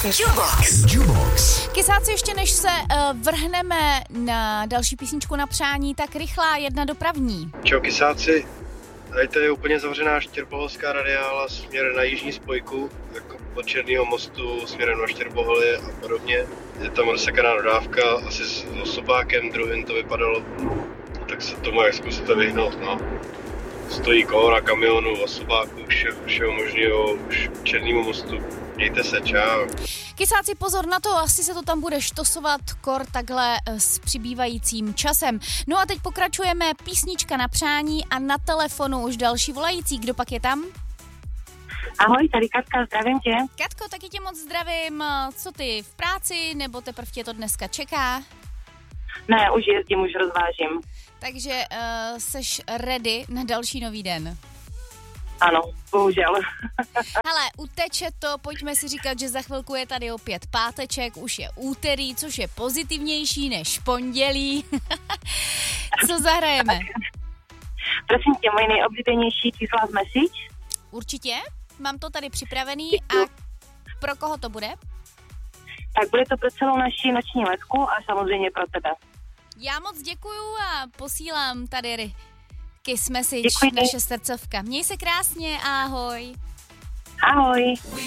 Jubox. Kysáci, ještě než se vrhneme na další písničku na přání, tak rychlá jedna dopravní. Čau Kysáci, tady je úplně zavřená Štěrboholská radiála směr na jižní spojku, jako od Černýho mostu směrem na Štěrboholy a podobně. Je tam rozsekaná dodávka, asi s osobákem druhým to vypadalo, tak se tomu jak zkusíte vyhnout, no. Stojí kolona kamionů, osobáků, všeho možného, už Černýmu mostu. Mějte se, čau. Kysáci, pozor na to, asi se to tam bude štosovat kor takhle s přibývajícím časem. No a teď pokračujeme, písnička na přání a na telefonu už další volající. Kdo pak je tam? Ahoj, tady Katka, zdravím tě. Katko, taky tě moc zdravím. Co ty, v práci, nebo teprve tě to dneska čeká? Ne, už jezdím, už rozvážím. Takže seš ready na další nový den? Ano, bohužel. Hele, uteče to, pojďme si říkat, že za chvilku je tady opět páteček, už je úterý, což je pozitivnější než pondělí. Co zahrajeme? Prosím tě, moje nejoblíbenější čísla z Message. Určitě, mám to tady připravený a pro koho to bude? Tak bude to pro celou naši noční letku a samozřejmě pro tebe. Já moc děkuju a posílám tady Kiss Message, Děkuji. naše srdcovka. Měj se krásně, ahoj. Ahoj.